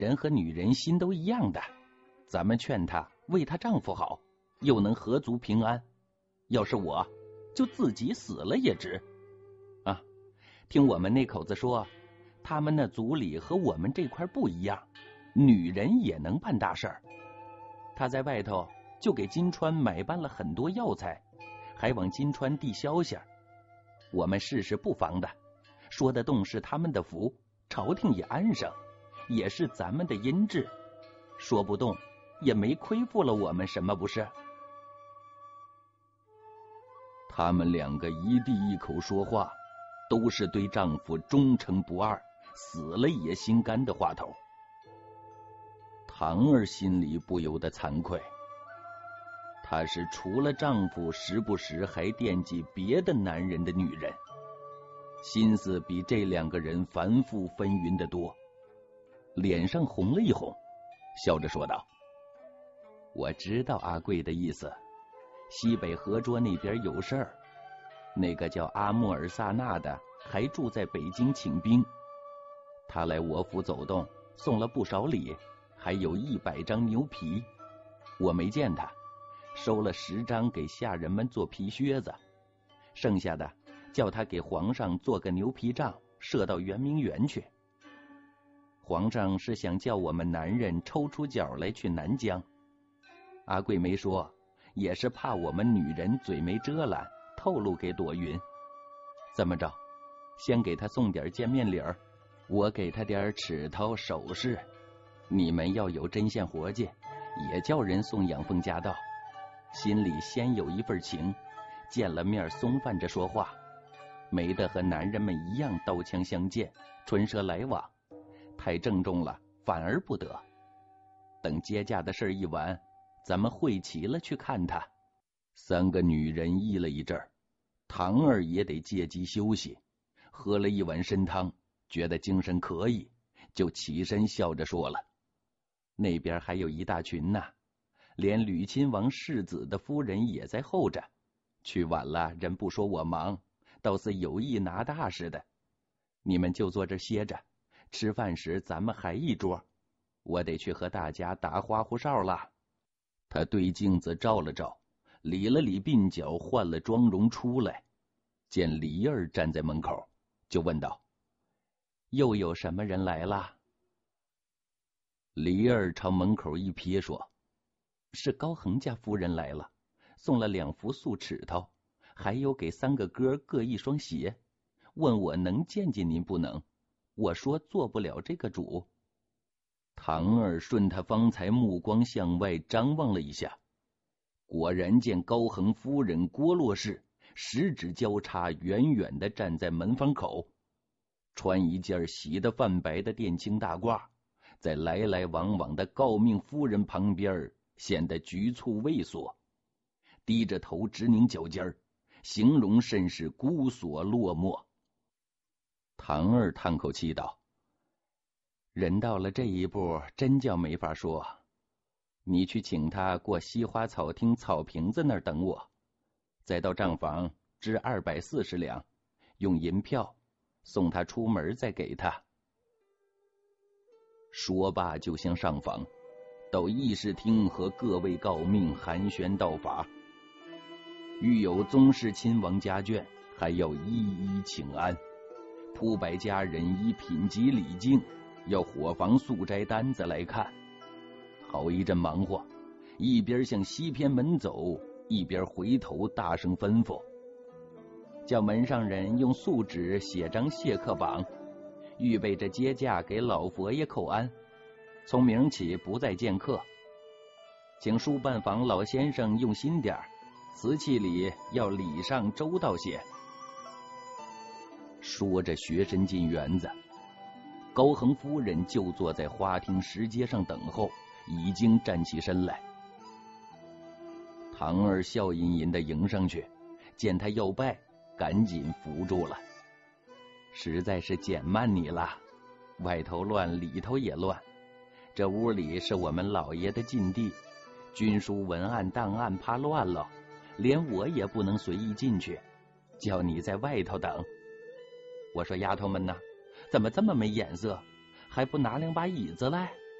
人和女人心都一样的，咱们劝她为她丈夫好，又能合足平安。要是我，就自己死了也值。啊，听我们那口子说，他们那族里和我们这块不一样，女人也能办大事儿。他在外头就给金川买办了很多药材，还往金川递消息。我们试试不妨的，说得动是他们的福，朝廷也安生，也是咱们的阴质，说不动也没亏负了我们什么，不是？他们两个一地一口说话，都是对丈夫忠诚不二，死了也心甘的话头。唐儿心里不由得惭愧，她是除了丈夫时不时还惦记别的男人的女人，心思比这两个人繁复纷纭得多，脸上红了一红，笑着说道：我知道阿贵的意思，西北河涿那边有事儿，那个叫阿穆尔萨纳的还住在北京请兵，他来我府走动，送了不少礼，还有100张牛皮，我没见他，收了10张给下人们做皮靴子，剩下的叫他给皇上做个牛皮杖，射到圆明园去。皇上是想叫我们男人抽出脚来去南疆，阿贵没说，也是怕我们女人嘴没遮拦，透露给朵云。这么着，先给他送点见面礼儿，我给他点尺头首饰，你们要有针线活计，也叫人送养凤驾到，心里先有一份情，见了面松泛着说话，没得和男人们一样刀枪相见，唇舌来往，太郑重了反而不得。等接驾的事一完，咱们会齐了去看他。3个女人议了一阵儿，唐儿也得借机休息，喝了1碗参汤，觉得精神可以，就起身笑着说了：那边还有一大群呢，连吕亲王世子的夫人也在候着，去晚了人不说我忙，倒是有意拿大似的。你们就坐这歇着，吃饭时咱们还一桌，我得去和大家打花胡哨了。他对镜子照了照，理了理鬓角，换了妆容出来，见梨儿站在门口，就问道：又有什么人来了？梨儿朝门口一瞥，说：是高恒家夫人来了，送了2副素尺头，还有给3个哥各1双鞋，问我能见见您不能，我说做不了这个主。唐儿顺他方才目光向外张望了一下，果然见高恒夫人郭洛氏10指交叉，远远地站在门房口，穿一件洗得泛白的靛青大褂，在来来往往的诰命夫人旁边显得局促畏缩，低着头直拧脚尖，形容甚是孤锁落寞。唐儿叹口气道：人到了这一步，真叫没法说。你去请他过西花草厅草坪子那儿等我，再到账房支240两，用银票送他出门，再给他。说罢就向上房，到议事厅和各位诰命寒暄道法，欲有宗室亲王家眷，还要一一请安。铺白家人以品级礼敬，要伙房素斋单子来看。好一阵忙活，一边向西偏门走，一边回头大声吩咐，叫门上人用素纸写张谢客榜，预备着接驾给老佛爷叩安，从明起不再见客。请书办房老先生用心点，瓷器里要礼上周到些。说着学身进园子，高恒夫人就坐在花厅石阶上等候，已经站起身来。唐儿笑吟吟地迎上去，见他要拜，赶紧扶住了。实在是减慢你了，外头乱，里头也乱。这屋里是我们老爷的禁地，军书文案档案怕乱了，连我也不能随意进去，叫你在外头等。我说丫头们呐，怎么这么没眼色，还不拿2把椅子来？